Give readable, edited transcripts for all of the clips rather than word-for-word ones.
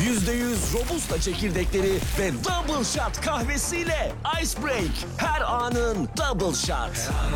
%100 Robusta çekirdekleri ve Double Shot kahvesiyle Ice Break. Her anın Double Shot.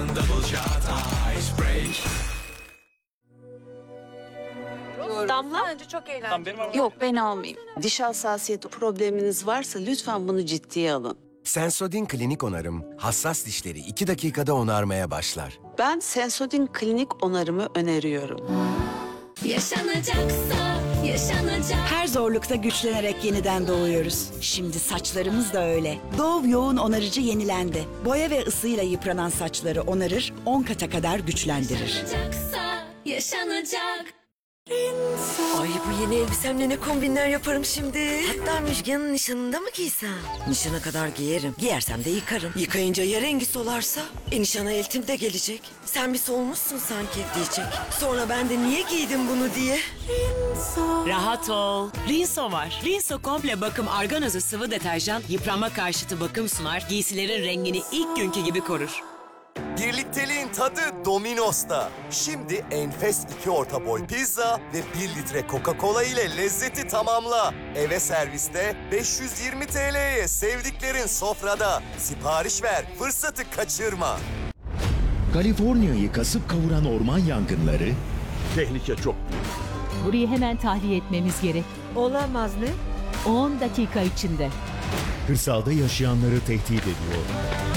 Damla? Bence çok eğlenceli. Yok, ben almayayım. Diş hassasiyeti probleminiz varsa lütfen bunu ciddiye alın. Sensodyne Klinik Onarım, hassas dişleri 2 dakikada onarmaya başlar. Ben Sensodyne Klinik Onarımı öneriyorum. Yaşanacaksa yaşanacak. Her zorlukta güçlenerek yeniden doğuyoruz. Şimdi saçlarımız da öyle. Dove yoğun onarıcı yenilendi. Boya ve ısıyla yıpranan saçları onarır, 10 kata kadar güçlendirir. Yaşanacaksa yaşanacak. Ay bu yeni elbisemle ne kombinler yaparım şimdi. Hatta Müjgan'ın nişanında mı giysem? Nişana kadar giyerim. Giyersem de yıkarım. Yıkayınca ya rengi solarsa? Nişana eltim de gelecek. Sen bir solmuşsun sanki diyecek. Sonra ben de niye giydim bunu diye. Rahat ol. Rinso var. Rinso komple bakım arganozu sıvı deterjan yıpranma karşıtı bakım sunar. Giysilerin rengini ilk günkü gibi korur. Birlikteliğin tadı Domino's'ta. Şimdi enfes 2 orta boy pizza ve 1 litre Coca-Cola ile lezzeti tamamla. Eve serviste 520 TL'ye sevdiklerin sofrada. Sipariş ver, fırsatı kaçırma. Kaliforniya'yı kasıp kavuran orman yangınları, Tehlike çok. Burayı hemen tahliye etmemiz gerek. Olamaz ne? 10 dakika içinde. kırsalda yaşayanları tehdit ediyor.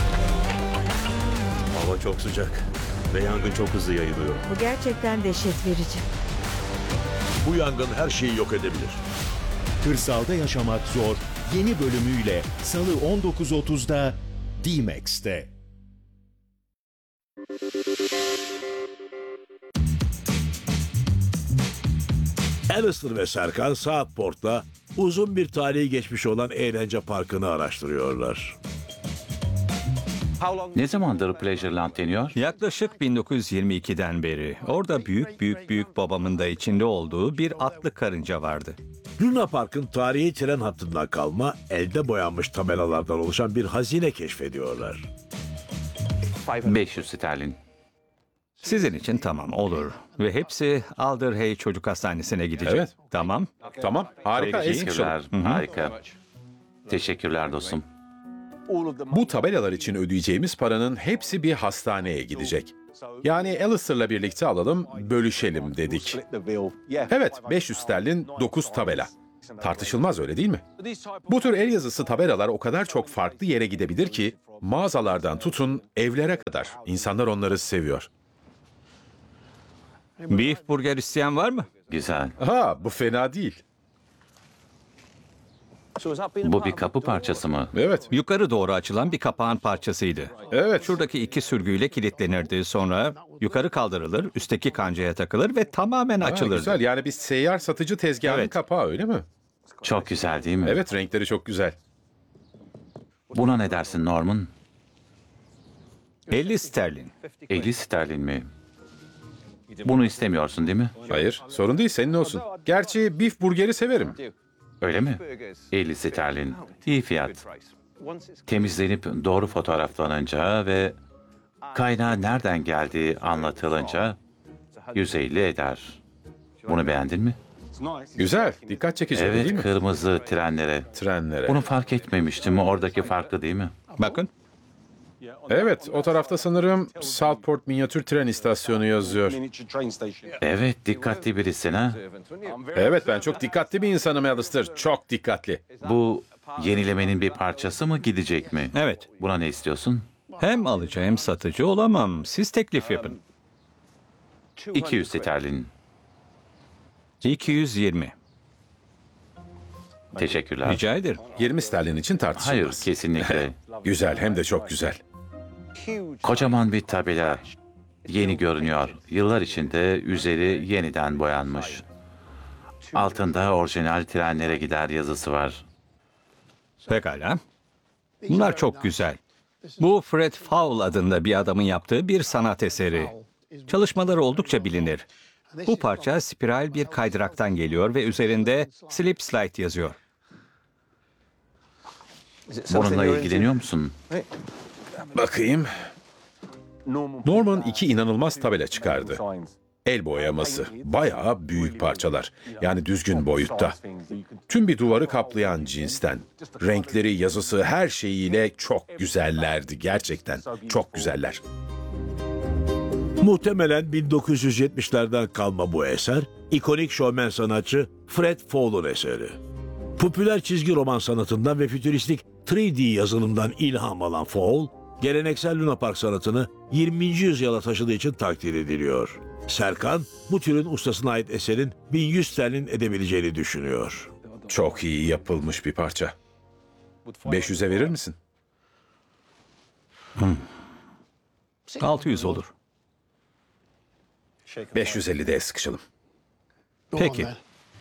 Hava çok sıcak ve yangın çok hızlı yayılıyor. Bu gerçekten dehşet verici. Bu yangın her şeyi yok edebilir. Kırsalda yaşamak zor yeni bölümüyle Salı 19.30'da D-Max'te. Alistair ve Serkan Southport'ta uzun bir tarihi geçmiş olan eğlence parkını araştırıyorlar. Ne zamandır Pleasureland deniyor? Yaklaşık 1922'den beri. Orada büyük babamın da içinde olduğu bir atlı karınca vardı. Luna Park'ın tarihi tren hattından kalma, elde boyanmış tabelalardan oluşan bir hazine keşfediyorlar. 500 sterlin. Sizin için tamam olur. Ve hepsi Alderhay Çocuk Hastanesi'ne gidecek. Evet. Tamam. Tamam, harika. Teşekkürler. Harika. Teşekkürler dostum. Bu tabelalar için ödeyeceğimiz paranın hepsi bir hastaneye gidecek. Yani Alistair'la birlikte alalım, bölüşelim dedik. Evet, 500 sterlin 9 tabela. Tartışılmaz, öyle değil mi? Bu tür el yazısı tabelalar o kadar çok farklı yere gidebilir ki, mağazalardan tutun evlere kadar. İnsanlar onları seviyor. Beef burger isteyen var mı? Güzel. Ha, bu fena değil. Bu bir kapı parçası mı? Evet. Yukarı doğru açılan bir kapağın parçasıydı. Evet. Şuradaki 2 sürgüyle kilitlenirdi. Sonra yukarı kaldırılır, üstteki kancaya takılır ve tamamen açılırdı. Güzel, yani bir seyyar satıcı tezgahının Evet. kapağı, öyle mi? Çok güzel değil mi? Evet, renkleri çok güzel. Buna ne dersin Norman? 50 sterlin. 50 sterlin mi? Bunu istemiyorsun değil mi? Hayır, sorun değil, senin olsun. Gerçi beef burgeri severim. Öyle mi? 50 sterlin. İyi fiyat. Temizlenip doğru fotoğraflanınca ve kaynağı nereden geldiği anlatılınca 150 eder. Bunu beğendin mi? Güzel, dikkat çekici değil Evet, mi? kırmızı trenlere. Trenlere. Bunu fark etmemiştim. Oradaki farklı değil mi? Bakın. Evet, o tarafta sanırım Southport minyatür tren istasyonu yazıyor. Evet, dikkatli birisin ha. Evet, ben çok dikkatli bir insanım Alistair, çok dikkatli. Bu yenilemenin bir parçası mı, gidecek mi? Evet. Buna ne istiyorsun? Hem alıcı hem satıcı olamam. Siz teklif yapın. 200 sterlin. 220. Teşekkürler. Rica ederim. 20 sterlin için tartışılmaz. Hayır, kesinlikle. Güzel, hem de çok güzel. Kocaman bir tabela. Yeni görünüyor. Yıllar içinde üzeri yeniden boyanmış. Altında orijinal trenlere gider yazısı var. Pekala. Bunlar çok güzel. Bu Fred Fowl adında bir adamın yaptığı bir sanat eseri. Çalışmaları oldukça bilinir. Bu parça spiral bir kaydıraktan geliyor ve üzerinde slip slide yazıyor. Bununla ilgileniyor musun? Bakayım. Norman 2 inanılmaz tabela çıkardı. El boyaması. Bayağı büyük parçalar. Yani düzgün boyutta. Tüm bir duvarı kaplayan cinsten. Renkleri, yazısı, her şeyiyle çok güzellerdi. Gerçekten çok güzeller. Muhtemelen 1970'lerden kalma bu eser, ikonik şovmen sanatçı Fred Fowler eseri. Popüler çizgi roman sanatından ve fütüristik 3D yazılımdan ilham alan Fowler, geleneksel Luna Park sanatını 20. yüzyıla taşıdığı için takdir ediliyor. Serkan, bu türün ustasına ait eserin 1100 sterlin edebileceğini düşünüyor. Çok iyi yapılmış bir parça. 500'e verir misin? 600 olur. 550'de sıkışalım. Peki.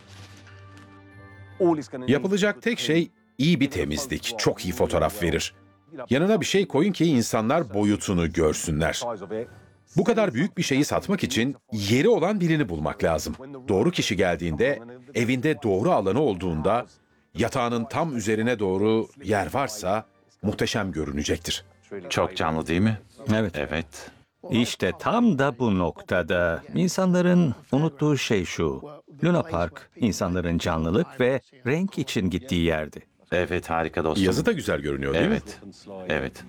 Yapılacak tek şey iyi bir temizlik, çok iyi fotoğraf verir. Yanına bir şey koyun ki insanlar boyutunu görsünler. Bu kadar büyük bir şeyi satmak için yeri olan birini bulmak lazım. Doğru kişi geldiğinde, evinde doğru alanı olduğunda, yatağının tam üzerine doğru yer varsa muhteşem görünecektir. Çok canlı değil mi? Evet. Evet. İşte tam da bu noktada insanların unuttuğu şey şu. Luna Park, insanların canlılık ve renk için gittiği yerdi. Evet, harika dostum. Yazı da güzel görünüyor değil mi? Evet.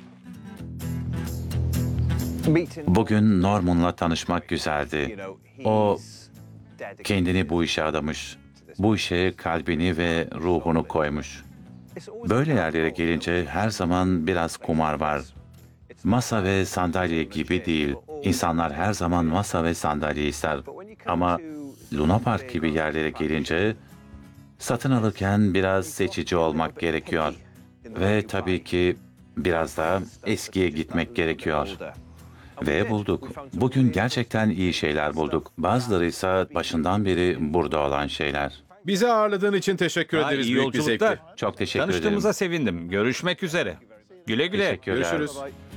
Bugün Norman'la tanışmak güzeldi. O kendini bu işe adamış. Bu işe kalbini ve ruhunu koymuş. Böyle yerlere gelince her zaman biraz kumar var. Masa ve sandalye gibi değil. İnsanlar her zaman masa ve sandalye ister. Ama Luna Park gibi yerlere gelince satın alırken biraz seçici olmak gerekiyor. Ve tabii ki biraz daha eskiye gitmek gerekiyor. Ve bulduk. Bugün gerçekten iyi şeyler bulduk. Bazıları ise başından beri burada olan şeyler. Bizi ağırladığın için teşekkür ederiz. iyi Büyük bir zevkti. yolculuklar. Çok teşekkür ederim. Tanıştığımıza sevindim. Görüşmek üzere. Güle güle. Teşekkürler. Görüşürüz.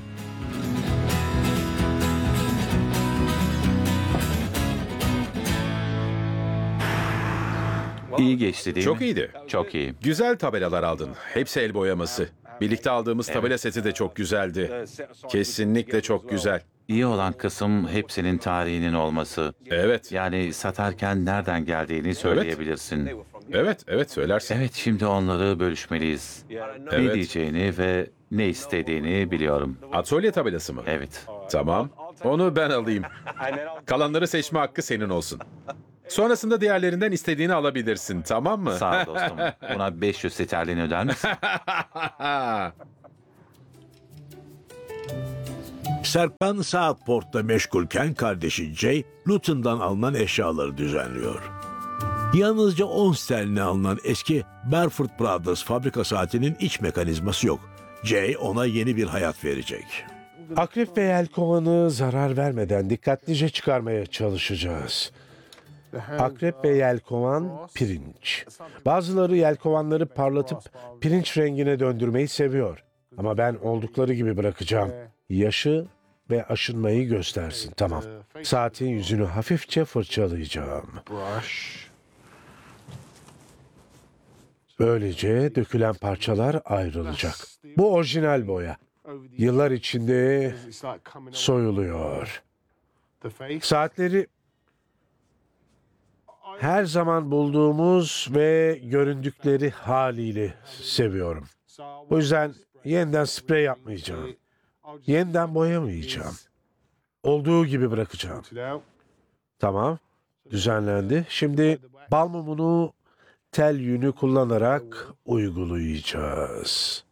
İyi geçti değil mi? Çok iyiydi. Çok iyi. Güzel tabelalar aldın. Hepsi el boyaması. Birlikte aldığımız tabela seti de çok güzeldi. Kesinlikle çok güzel. İyi olan kısım hepsinin tarihinin olması. Evet. Yani satarken nereden geldiğini söyleyebilirsin. Evet söylersin. Evet, şimdi onları bölüşmeliyiz. Ne Evet. diyeceğini ve ne istediğini biliyorum. Atölye tabelası mı? Evet. Tamam. Onu ben alayım. Kalanları seçme hakkı senin olsun. Sonrasında diğerlerinden istediğini alabilirsin, tamam mı? Sağ ol dostum. Buna 500 sterlin öder misin? Serkan Southport'ta meşgulken kardeşi Jay, Luton'dan alınan eşyaları düzenliyor. Yalnızca 10 sterline alınan eski Barefoot Brothers fabrika saatinin iç mekanizması yok. Jay ona yeni bir hayat verecek. Akrep ve yelkovanı zarar vermeden dikkatlice çıkarmaya çalışacağız. Akrep ve yelkovan pirinç. Bazıları yelkovanları parlatıp pirinç rengine döndürmeyi seviyor. Ama ben oldukları gibi bırakacağım. Yaşı ve aşınmayı göstersin. Tamam. Saatin yüzünü hafifçe fırçalayacağım. Böylece dökülen parçalar ayrılacak. Bu orijinal boya. Yıllar içinde soyuluyor. Saatleri her zaman bulduğumuz ve göründükleri haliyle seviyorum. O yüzden yeniden sprey yapmayacağım. Yeniden boyamayacağım. Olduğu gibi bırakacağım. Tamam, düzenlendi. Şimdi bal mumunu tel yünü kullanarak uygulayacağız.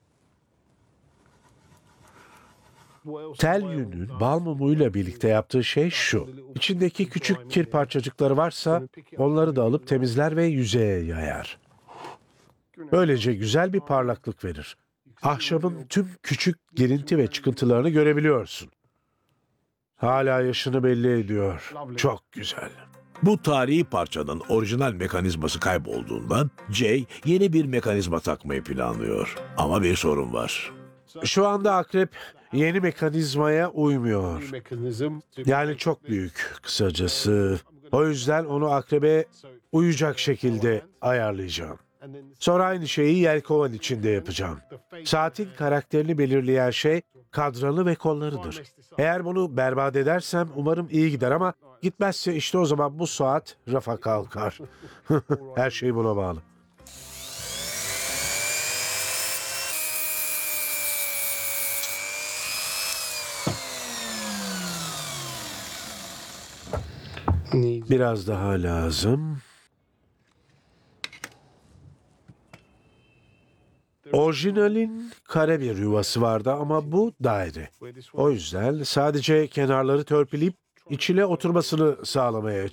Tel yünün bal mumuyla birlikte yaptığı şey şu. İçindeki küçük kir parçacıkları varsa onları da alıp temizler ve yüzeye yayar. Böylece güzel bir parlaklık verir. Ahşabın tüm küçük girinti ve çıkıntılarını görebiliyorsun. Hala yaşını belli ediyor. Çok güzel. Bu tarihi parçanın orijinal mekanizması kaybolduğundan Jay yeni bir mekanizma takmayı planlıyor. Ama bir sorun var. Şu anda akrep yeni mekanizmaya uymuyor. Yani çok büyük kısacası. O yüzden onu akrebe uyacak şekilde ayarlayacağım. Sonra aynı şeyi yelkovan içinde yapacağım. Saatin karakterini belirleyen şey kadranı ve kollarıdır. Eğer bunu berbat edersem umarım iyi gider ama Gitmezse işte o zaman bu saat rafa kalkar. Her şey buna bağlı. Biraz daha lazım. Orijinalin kare bir yuvası vardı ama bu daire. O yüzden sadece kenarları törpüleyip içine oturmasını sağlamaya